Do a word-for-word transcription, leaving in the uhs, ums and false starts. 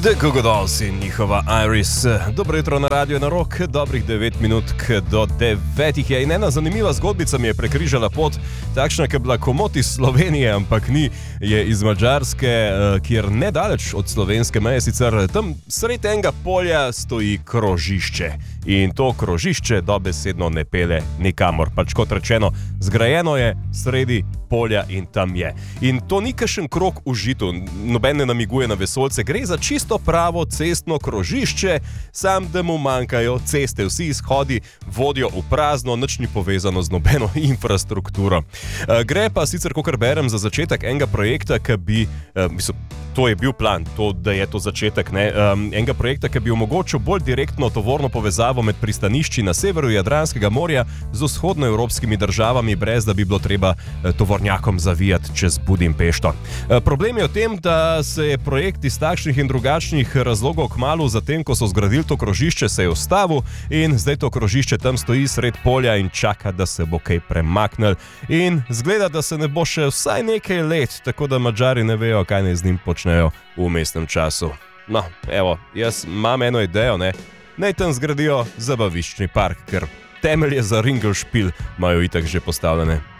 The Goo Goo Dolls in njihova Iris. Dobro jutro na Radio na Rock, dobrih devet minut do devetih je in ena zanimiva zgodbica mi je prekrižala pot, takšna, ki je bila komot iz Slovenije, ampak ni, je iz Madžarske, kjer nedaleč od slovenske meje, sicer tam sredi enega polja stoji krožišče. In to krožišče dobesedno ne pele nikamor, pač kot rečeno, zgrajeno je sredi polja in tam je. In to ni kakšen krog v žitu, noben ne namiguje na vesoljce, gre za čisto pravo cestno krožišče, sam da mu manjkajo ceste, vsi izhodi vodijo v prazno, nič ni povezano z nobeno infrastrukturo. Gre pa sicer, kakor berem, za začetek enega projekta, ki bi, mislim, to je bil plan, to, da je to začetek, ne, um, enega projekta, ki bi omogočil bolj direktno tovorno povezavo med pristanišči na severu Jadranskega morja z vzhodnoevropskimi državami, brez da bi bilo treba tovornjakom zavijati čez Budimpešto. Problem je v tem, da se je projekt iz takšnih in drugačnih razlogov kmalu zatem, ko so zgradili to krožišče, se je ustavil in zdaj to krožišče tam stoji sred polja in čaka, da se bo kaj premaknil. In zgleda, da se ne bo še vsaj nekaj let, tako da Madžari ne vejo, kaj naj z njim počnejo v mestnem času. No, evo, jaz imam eno idejo, ne? Naj tam zgradijo zabaviščni park, ker temelje za Ringelspiel imajo itak že postavljene.